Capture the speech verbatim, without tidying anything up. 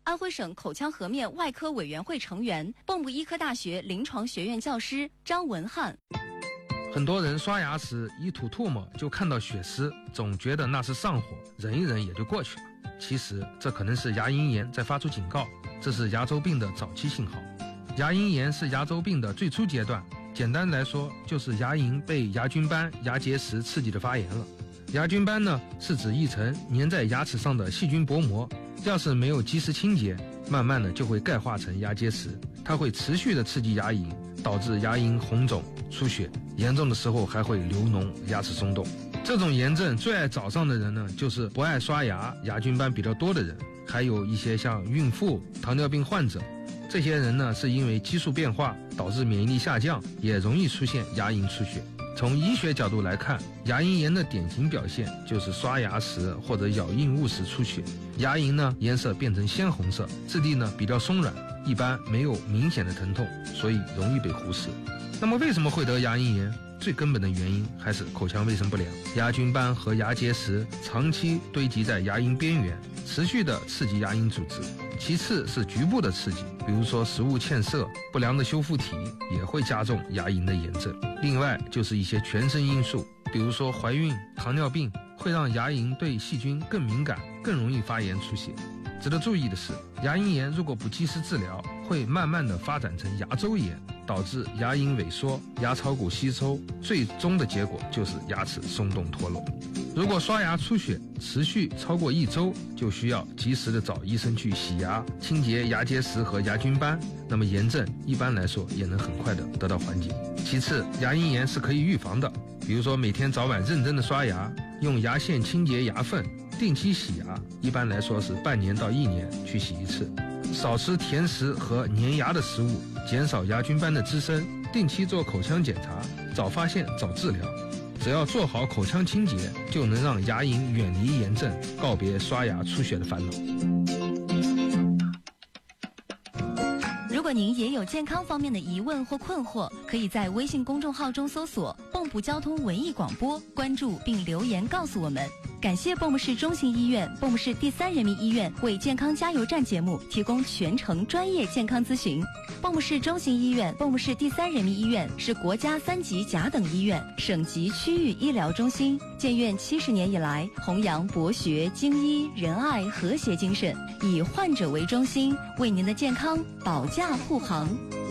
安徽省口腔颌面外科委员会成员、蚌埠医科大学临床学院教师张文翰。 很多人刷牙时一吐唾沫就看到血丝，总觉得那是上火，忍一忍也就过去了。其实这可能是牙龈炎在发出警告，这是牙周病的早期信号。牙龈炎是牙周病的最初阶段，简单来说就是牙龈被牙菌斑、牙结石刺激的发炎了。牙菌斑呢，是指一层粘在牙齿上的细菌薄膜，要是没有及时清洁，慢慢的就会钙化成牙结石，它会持续的刺激牙龈，导致牙龈红肿出血，严重的时候还会流脓，牙齿松动。这种炎症最爱找上的人呢，就是不爱刷牙、牙菌斑比较多的人，还有一些像孕妇、糖尿病患者。这些人呢，是因为激素变化导致免疫力下降，也容易出现牙龈出血。从医学角度来看，牙龈炎的典型表现就是刷牙时或者咬硬物时出血，牙龈呢颜色变成鲜红色，质地呢比较松软，一般没有明显的疼痛，所以容易被忽视。那么为什么会得牙龈炎？最根本的原因还是口腔卫生不良，牙菌斑和牙结石长期堆积在牙龈边缘，持续的刺激牙龈组织。其次是局部的刺激，比如说食物欠摄、不良的修复体也会加重牙龈的炎症。另外就是一些全身因素，比如说怀孕、糖尿病会让牙龈对细菌更敏感，更容易发炎出血。值得注意的是，牙龈炎如果不及时治疗，会慢慢的发展成牙周炎，导致牙龈萎缩、牙槽骨吸收，最终的结果就是牙齿松动脱落。如果刷牙出血持续超过一周，就需要及时的找医生去洗牙，清洁牙结石和牙菌斑，那么炎症一般来说也能很快的得到缓解。其次，牙龈炎是可以预防的，比如说每天早晚认真的刷牙，用牙线清洁牙缝，定期洗牙，一般来说是半年到一年去洗一次。少吃甜食和粘牙的食物，减少牙菌斑的滋生，定期做口腔检查，早发现早治疗。只要做好口腔清洁，就能让牙龈远离炎症，告别刷牙出血的烦恼。 如果您也有健康方面的疑问或困惑，可以在微信公众号中搜索蚌埠交通文艺广播，关注并留言告诉我们。感谢蚌埠市中心医院、蚌埠市第三人民医院为健康加油站节目提供全程专业健康咨询。蚌埠市中心医院、蚌埠市第三人民医院是国家三级甲等医院、省级区域医疗中心，建院七十年以来，弘扬博学、精医、仁爱、和谐精神，以患者为中心，为您的健康保驾护航。